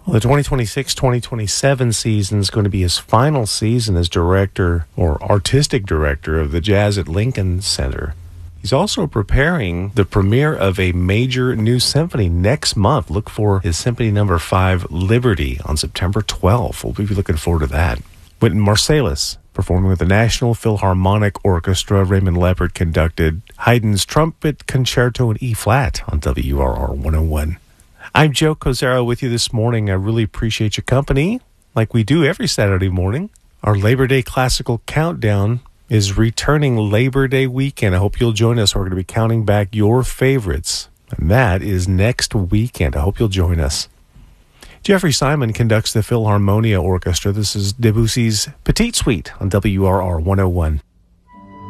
Well, the 2026-2027 season is going to be his final season as director or artistic director of the Jazz at Lincoln Center. He's also preparing the premiere of a major new symphony next month. Look for his Symphony No. 5, Liberty, on September 12th. We'll be looking forward to that. Wynton Marsalis, performing with the National Philharmonic Orchestra. Raymond Leppard conducted Haydn's Trumpet Concerto in E-flat on WRR 101. I'm Joe Cozaro with you this morning. I really appreciate your company, like we do every Saturday morning. Our Labor Day Classical Countdown is returning Labor Day weekend. I hope you'll join us. We're going to be counting back your favorites, and that is next weekend. I hope you'll join us. Jeffrey Simon conducts the Philharmonia Orchestra. This is Debussy's Petite Suite on WRR 101.